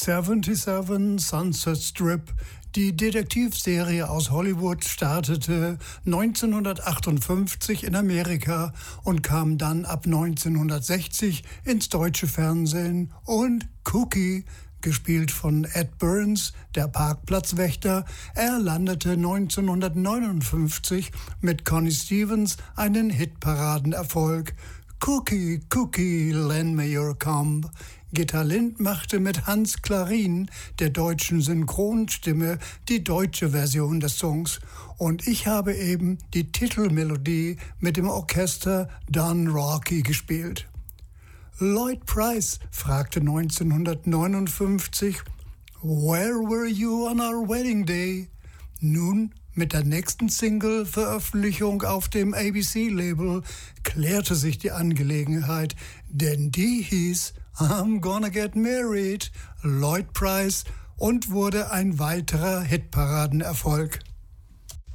77 Sunset Strip, die Detektivserie aus Hollywood, startete 1958 in Amerika und kam dann ab 1960 ins deutsche Fernsehen, und Cookie, gespielt von Ed Burns, der Parkplatzwächter, er landete 1959 mit Connie Stevens einen Hitparadenerfolg. Cookie, Cookie, lend me your comb. Gitta Lind machte mit Hans Klarin, der deutschen Synchronstimme, die deutsche Version des Songs. Und ich habe eben die Titelmelodie mit dem Orchester Don Rocky gespielt. Lloyd Price fragte 1959, "Where were you on our wedding day?" Nun, mit der nächsten Single-Veröffentlichung auf dem ABC-Label klärte sich die Angelegenheit, denn die hieß I'm Gonna Get Married, Lloyd Price, und wurde ein weiterer Hitparadenerfolg.